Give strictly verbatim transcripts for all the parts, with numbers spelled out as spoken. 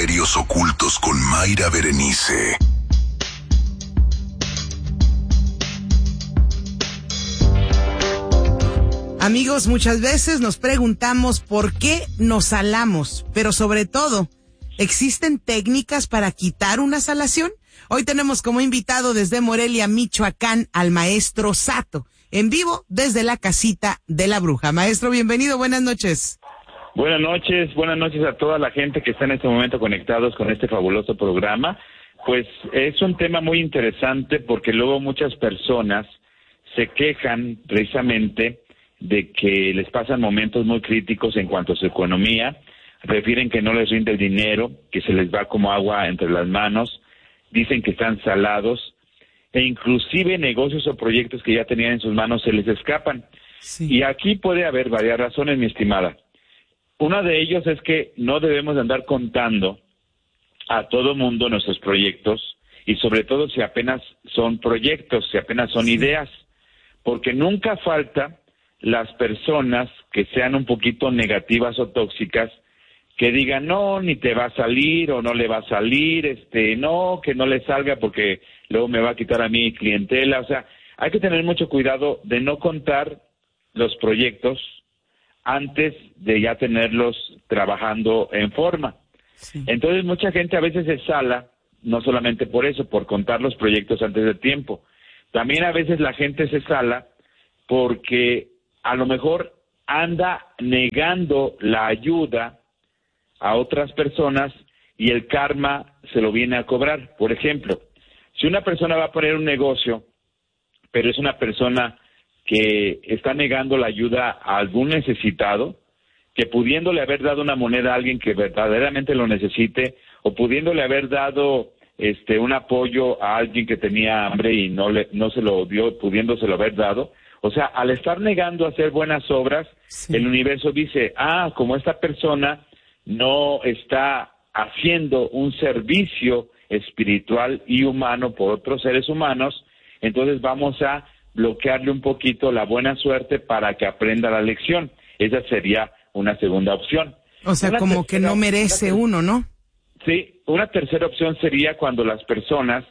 Misterios ocultos con Mayra Berenice. Amigos, muchas veces nos preguntamos por qué nos salamos, pero sobre todo, ¿existen técnicas para quitar una salación? Hoy tenemos como invitado desde Morelia, Michoacán, al maestro Sato, en vivo desde la casita de la bruja. Maestro, bienvenido, buenas noches. Buenas noches, buenas noches a toda la gente que está en este momento conectados con este fabuloso programa. Pues es un tema muy interesante porque luego muchas personas se quejan precisamente de que les pasan momentos muy críticos en cuanto a su economía, refieren que no les rinde el dinero, que se les va como agua entre las manos, dicen que están salados, e inclusive negocios o proyectos que ya tenían en sus manos se les escapan. Sí. Y aquí puede haber varias razones, mi estimada. Una de ellos es que no debemos de andar contando a todo mundo nuestros proyectos, y sobre todo si apenas son proyectos, si apenas son sí. ideas, porque nunca falta las personas que sean un poquito negativas o tóxicas, que digan, no, ni te va a salir, o no le va a salir, este, no, que no le salga porque luego me va a quitar a mi clientela. O sea, hay que tener mucho cuidado de no contar los proyectos antes de ya tenerlos trabajando en forma. Sí. Entonces, mucha gente a veces se sala, no solamente por eso, por contar los proyectos antes de tiempo. También a veces la gente se sala porque a lo mejor anda negando la ayuda a otras personas y el karma se lo viene a cobrar. Por ejemplo, si una persona va a poner un negocio, pero es una persona que está negando la ayuda a algún necesitado, que pudiéndole haber dado una moneda a alguien que verdaderamente lo necesite, o pudiéndole haber dado este un apoyo a alguien que tenía hambre y no le no se lo dio, pudiéndoselo haber dado. O sea, al estar negando hacer buenas obras, sí. el universo dice, ah, como esta persona no está haciendo un servicio espiritual y humano por otros seres humanos, entonces vamos a bloquearle un poquito la buena suerte para que aprenda la lección. Esa sería una segunda opción. O sea, una como tercera, que no merece ter- uno, ¿no? Sí, una tercera opción sería cuando las personas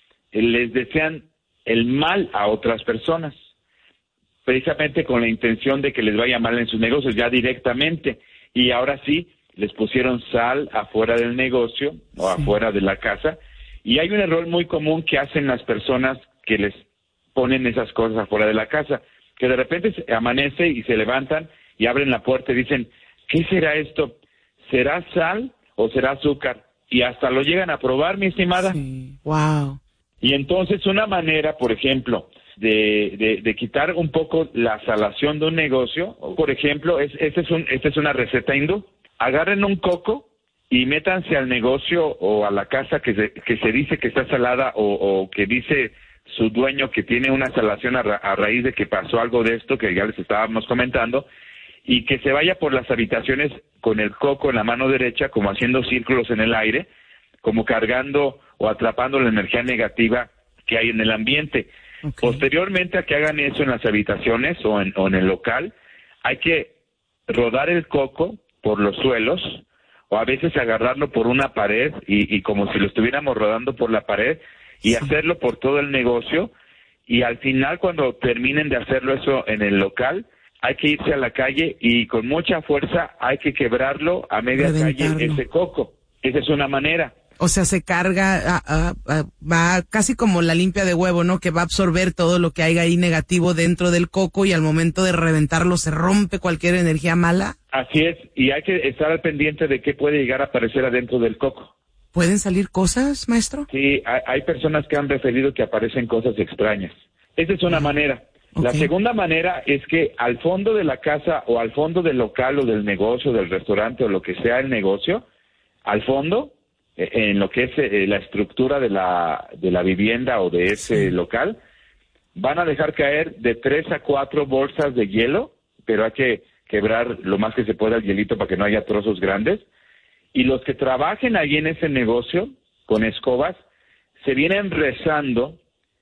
les desean el mal a otras personas, precisamente con la intención de que les vaya mal en sus negocios, ya directamente, y ahora sí, les pusieron sal afuera del negocio o sí. afuera de la casa, y hay un error muy común que hacen las personas que les ponen esas cosas afuera de la casa, que de repente se amanece y se levantan y abren la puerta y dicen, ¿qué será esto? ¿Será sal o será azúcar? Y hasta lo llegan a probar, mi estimada. Sí. Wow. Y entonces una manera, por ejemplo, de, de, de quitar un poco la salación de un negocio, por ejemplo, es, este es un, esta es una receta hindú. Agarren un coco y métanse al negocio o a la casa que se, que se dice que está salada o, o que dice su dueño que tiene una salación a, ra- a raíz de que pasó algo de esto que ya les estábamos comentando, y que se vaya por las habitaciones con el coco en la mano derecha, como haciendo círculos en el aire, como cargando o atrapando la energía negativa que hay en el ambiente. Okay. Posteriormente a que hagan eso en las habitaciones o en, o en el local, hay que rodar el coco por los suelos, o a veces agarrarlo por una pared y, y como si lo estuviéramos rodando por la pared, y sí. hacerlo por todo el negocio, y al final cuando terminen de hacerlo eso en el local, hay que irse a la calle y con mucha fuerza hay que quebrarlo a media Reventarlo. calle ese coco. Esa es una manera. O sea, se carga, a, a, a, va casi como la limpia de huevo, ¿no? Que va a absorber todo lo que haya ahí negativo dentro del coco y al momento de reventarlo se rompe cualquier energía mala. Así es, y hay que estar al pendiente de qué puede llegar a aparecer adentro del coco. ¿Pueden salir cosas, maestro? Sí, hay, hay personas que han referido que aparecen cosas extrañas. Esa es una ah, manera. Okay. La segunda manera es que al fondo de la casa o al fondo del local o del negocio, del restaurante o lo que sea el negocio, al fondo, en lo que es eh, la estructura de la de la vivienda o de ese sí. local, van a dejar caer de tres a cuatro bolsas de hielo, pero hay que quebrar lo más que se pueda el hielito para que no haya trozos grandes, y los que trabajen allí en ese negocio con escobas se vienen rezando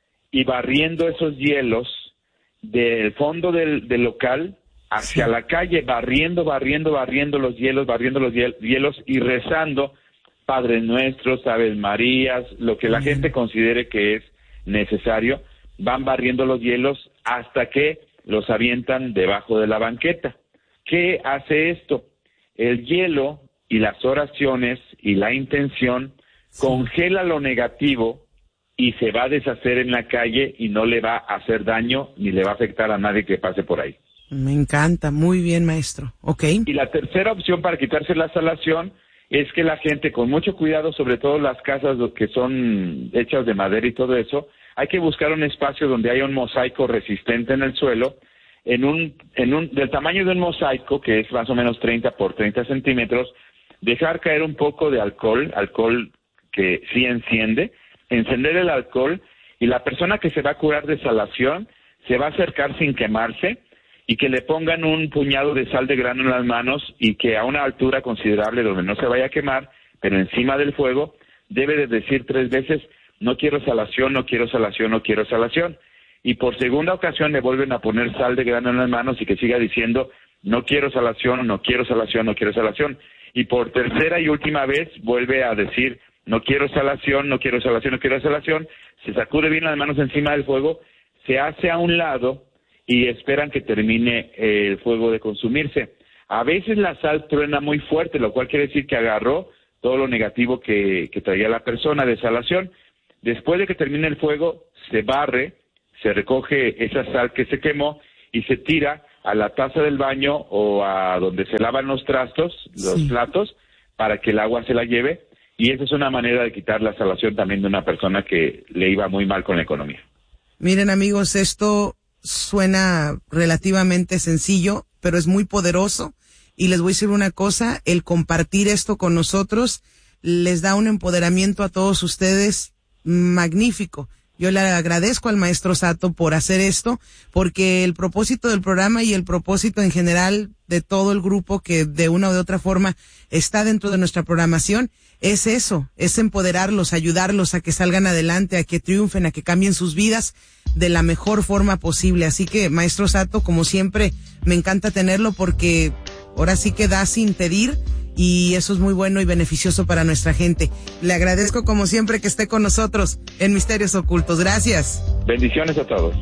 y barriendo esos hielos del fondo del, del local hacia sí. la calle, barriendo, barriendo, barriendo los hielos, barriendo los hielos y rezando Padres Nuestros, Aves Marías, lo que la Bien. gente considere que es necesario, van barriendo los hielos hasta que los avientan debajo de la banqueta. ¿Qué hace esto? El hielo y las oraciones y la intención congela lo negativo y se va a deshacer en la calle y no le va a hacer daño ni le va a afectar a nadie que pase por ahí. Me encanta, muy bien, maestro. Ok. Y la tercera opción para quitarse la salación es que la gente, con mucho cuidado, sobre todo las casas que son hechas de madera y todo eso, hay que buscar un espacio donde haya un mosaico resistente en el suelo, en un, en un, del tamaño de un mosaico, que es más o menos treinta por treinta centímetros, dejar caer un poco de alcohol, alcohol que sí enciende, encender el alcohol, y la persona que se va a curar de salación se va a acercar sin quemarse, y que le pongan un puñado de sal de grano en las manos, y que a una altura considerable donde no se vaya a quemar, pero encima del fuego, debe de decir tres veces: no quiero salación, no quiero salación, no quiero salación. Y por segunda ocasión le vuelven a poner sal de grano en las manos y que siga diciendo: no quiero salación, no quiero salación, no quiero salación. Y por tercera y última vez vuelve a decir: no quiero salación, no quiero salación, no quiero salación. Se sacude bien las manos encima del fuego, se hace a un lado y esperan que termine el fuego de consumirse. A veces la sal truena muy fuerte, lo cual quiere decir que agarró todo lo negativo que, que traía la persona de salación. Después de que termine el fuego, se barre, se recoge esa sal que se quemó y se tira a la taza del baño o a donde se lavan los trastos, los Sí. platos, para que el agua se la lleve. Y esa es una manera de quitar la salación también de una persona que le iba muy mal con la economía. Miren, amigos, esto suena relativamente sencillo, pero es muy poderoso. Y les voy a decir una cosa, el compartir esto con nosotros les da un empoderamiento a todos ustedes magnífico. Yo le agradezco al maestro Sato por hacer esto, porque el propósito del programa y el propósito en general de todo el grupo que de una o de otra forma está dentro de nuestra programación es eso, es empoderarlos, ayudarlos a que salgan adelante, a que triunfen, a que cambien sus vidas de la mejor forma posible. Así que, maestro Sato, como siempre, me encanta tenerlo porque ahora sí que da sin pedir. Y eso es muy bueno y beneficioso para nuestra gente. Le agradezco como siempre que esté con nosotros en Misterios Ocultos. Gracias. Bendiciones a todos.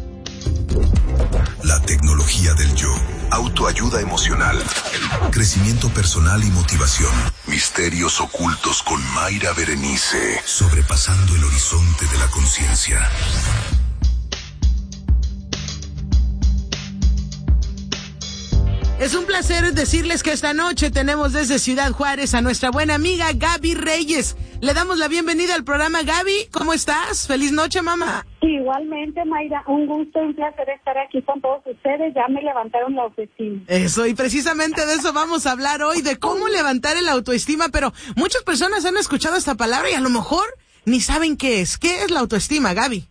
La tecnología del yo. Autoayuda emocional. Crecimiento personal y motivación. Misterios Ocultos con Mayra Berenice. Sobrepasando el horizonte de la conciencia. Es un placer decirles que esta noche tenemos desde Ciudad Juárez a nuestra buena amiga Gaby Reyes. Le damos la bienvenida al programa. Gaby, ¿cómo estás? Feliz noche, mamá. Igualmente, Mayra, un gusto y un placer estar aquí con todos ustedes. Ya me levantaron la autoestima. Eso, y precisamente de eso vamos a hablar hoy, de cómo levantar el autoestima, pero muchas personas han escuchado esta palabra y a lo mejor ni saben qué es. ¿Qué es la autoestima, Gaby?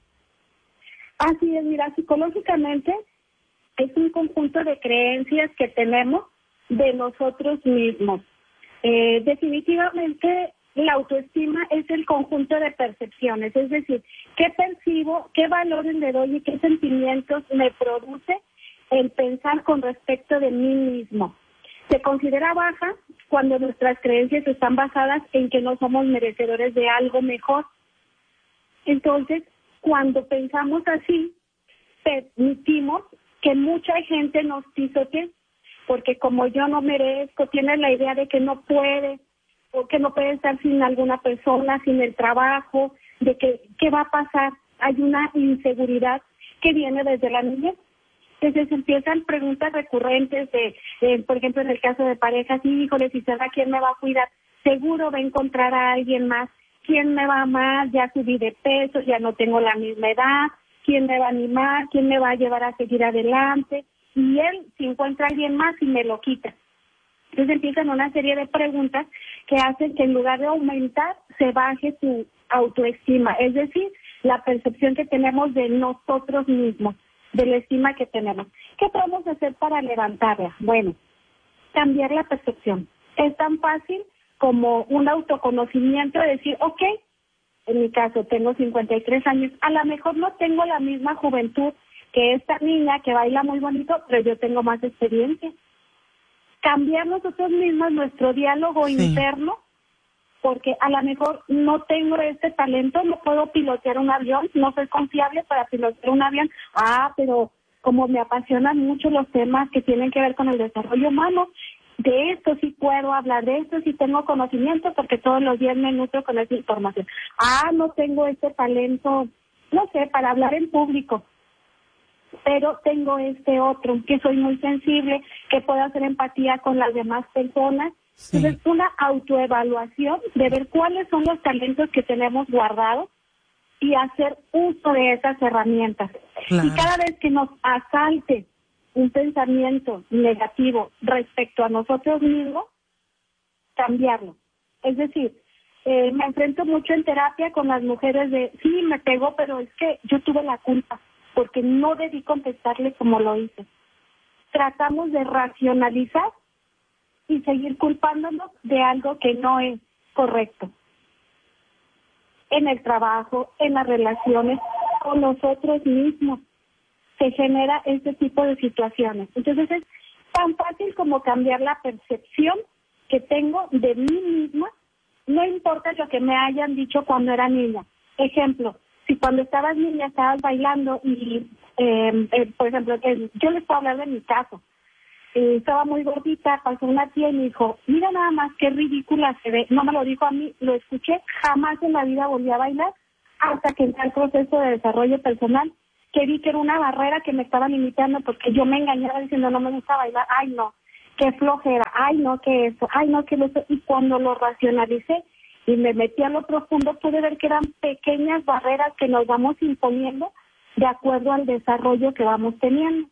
Así es, mira, psicológicamente es un conjunto de creencias que tenemos de nosotros mismos. Eh, definitivamente la autoestima es el conjunto de percepciones, es decir, qué percibo, qué valores le doy y qué sentimientos me produce el pensar con respecto de mí mismo. Se considera baja cuando nuestras creencias están basadas en que no somos merecedores de algo mejor. Entonces, cuando pensamos así, permitimos que mucha gente nos pisotee, porque como yo no merezco, tienes la idea de que no puede, o que no puede estar sin alguna persona, sin el trabajo, de que qué va a pasar. Hay una inseguridad que viene desde la niñez. Entonces empiezan preguntas recurrentes de, eh, por ejemplo, en el caso de parejas: híjole, si se va, ¿quién me va a cuidar? Seguro va a encontrar a alguien más. ¿Quién me va a amar? Ya subí de peso, ya no tengo la misma edad. ¿Quién me va a animar? ¿Quién me va a llevar a seguir adelante? Y él, si encuentra a alguien más, y me lo quita. Entonces empiezan una serie de preguntas que hacen que en lugar de aumentar, se baje su autoestima. Es decir, la percepción que tenemos de nosotros mismos, de la estima que tenemos. ¿Qué podemos hacer para levantarla? Bueno, cambiar la percepción. Es tan fácil como un autoconocimiento de decir, ok, en mi caso tengo cincuenta y tres años, a lo mejor no tengo la misma juventud que esta niña que baila muy bonito, pero yo tengo más experiencia. Cambiar nosotros mismos nuestro diálogo Sí. interno porque a lo mejor no tengo este talento, no puedo pilotear un avión, no soy confiable para pilotear un avión. Ah, pero como me apasionan mucho los temas que tienen que ver con el desarrollo humano, de esto sí puedo hablar, de esto sí tengo conocimiento porque todos los días me nutro con esa información. Ah, no tengo este talento, no sé, para hablar en público, pero tengo este otro, que soy muy sensible, que puedo hacer empatía con las demás personas. Sí. Entonces, una autoevaluación de ver cuáles son los talentos que tenemos guardados y hacer uso de esas herramientas. Claro. Y cada vez que nos asalte un pensamiento negativo respecto a nosotros mismos, cambiarlo. Es decir, eh, me enfrento mucho en terapia con las mujeres de, sí, me pegó, pero es que yo tuve la culpa, porque no debí contestarle como lo hice. Tratamos de racionalizar y seguir culpándonos de algo que no es correcto. En el trabajo, en las relaciones, con nosotros mismos, se genera este tipo de situaciones. Entonces es tan fácil como cambiar la percepción que tengo de mí misma, no importa lo que me hayan dicho cuando era niña. Ejemplo, si cuando estabas niña estabas bailando y, eh, eh, por ejemplo, eh, yo les puedo hablar de mi caso, eh, estaba muy gordita, pasó una tía y me dijo, mira nada más qué ridícula se ve. No me lo dijo a mí, lo escuché, jamás en la vida volví a bailar hasta que entré al proceso de desarrollo personal, que vi que era una barrera que me estaban imitando porque yo me engañaba diciendo no me gusta bailar, ay no, qué flojera, ay no, que eso, ay no, que eso. Y cuando lo racionalicé y me metí a lo profundo, pude ver que eran pequeñas barreras que nos vamos imponiendo de acuerdo al desarrollo que vamos teniendo.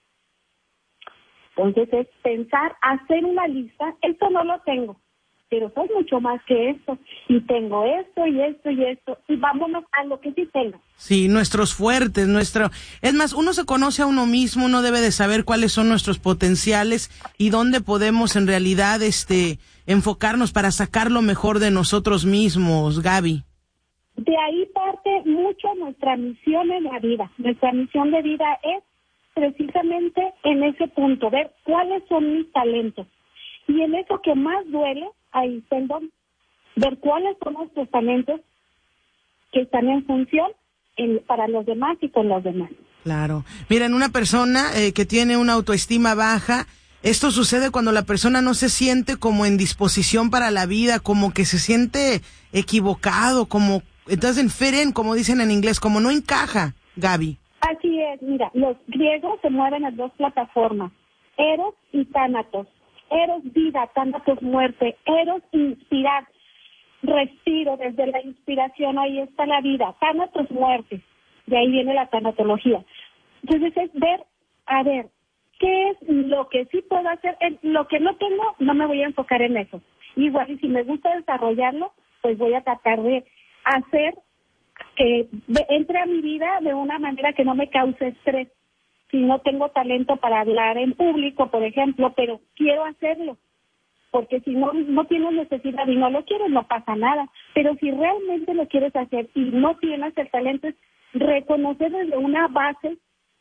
Entonces es pensar, hacer una lista, esto no lo tengo, pero soy mucho más que esto, y tengo esto y esto y esto, y vámonos a lo que sí tengo. Sí, nuestros fuertes, nuestro... Es más, uno se conoce a uno mismo, uno debe de saber cuáles son nuestros potenciales y dónde podemos en realidad este enfocarnos para sacar lo mejor de nosotros mismos, Gaby. De ahí parte mucho nuestra misión en la vida. Nuestra misión de vida es precisamente en ese punto, ver cuáles son mis talentos. Y en eso que más duele, ahí tengo, ver cuáles son nuestros talentos que están en función en, para los demás y con los demás. Claro. Miren, una persona eh, que tiene una autoestima baja, esto sucede cuando la persona no se siente como en disposición para la vida, como que se siente equivocado, como, entonces, feren, como dicen en inglés, como no encaja, Gaby. Así es, mira, los griegos se mueven en dos plataformas, Eros y Tánatos. Eros, vida, Tánatos, muerte. Eros, inspirar, respiro, desde la inspiración ahí está la vida. Tánatos, muerte, de ahí viene la tanatología. Entonces es ver, a ver, ¿qué es lo que sí puedo hacer? Lo que no tengo, no me voy a enfocar en eso. Igual, y si me gusta desarrollarlo, pues voy a tratar de hacer que entre a mi vida de una manera que no me cause estrés. Si no tengo talento para hablar en público, por ejemplo, pero quiero hacerlo, porque si no no tienes necesidad y no lo quieres, no pasa nada. Pero si realmente lo quieres hacer y no tienes el talento, es reconocer desde una base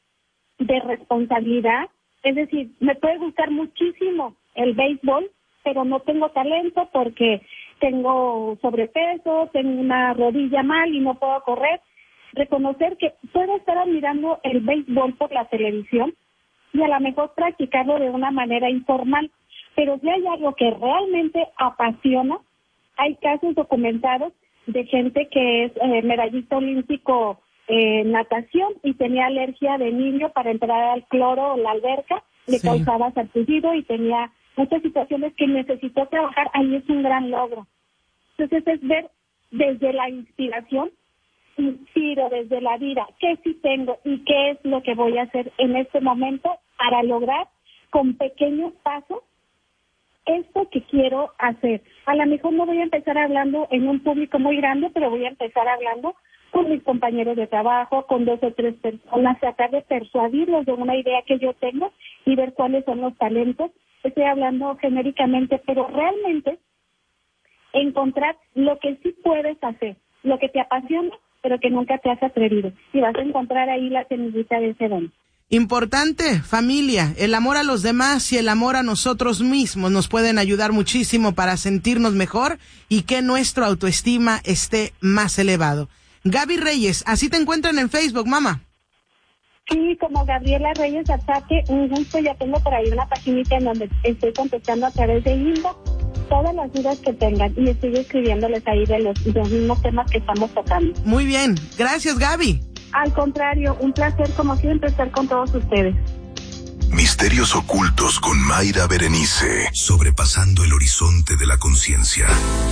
de responsabilidad. Es decir, me puede gustar muchísimo el béisbol, pero no tengo talento porque tengo sobrepeso, tengo una rodilla mal y no puedo correr. Reconocer que puedo estar admirando el béisbol por la televisión y a lo mejor practicarlo de una manera informal, pero si hay algo que realmente apasiona, hay casos documentados de gente que es eh, medallista olímpico en eh, natación y tenía alergia de niño para entrar al cloro o la alberca, le sí. causaba sarpullido y tenía muchas situaciones que necesitó trabajar, ahí es un gran logro. Entonces es ver desde la inspiración, inspiro desde la vida, qué sí tengo y qué es lo que voy a hacer en este momento para lograr con pequeños pasos esto que quiero hacer. A lo mejor no voy a empezar hablando en un público muy grande, pero voy a empezar hablando con mis compañeros de trabajo, con dos o tres personas, tratar de persuadirlos de una idea que yo tengo y ver cuáles son los talentos. Estoy hablando genéricamente, pero realmente encontrar lo que sí puedes hacer, lo que te apasiona, pero que nunca te has atrevido. Y vas a encontrar ahí la semillita de ese don. Importante, familia, el amor a los demás y el amor a nosotros mismos nos pueden ayudar muchísimo para sentirnos mejor y que nuestra autoestima esté más elevado. Gaby Reyes, así te encuentran en Facebook, mamá. Sí, como Gabriela Reyes Ataque, un gusto. Ya tengo por ahí una paginita en donde estoy contestando a través de inbox todas las dudas que tengan y estoy escribiéndoles ahí de los, de los mismos temas que estamos tocando. Muy bien, gracias, Gaby. Al contrario, un placer como siempre estar con todos ustedes. Misterios ocultos con Mayra Berenice, sobrepasando el horizonte de la conciencia.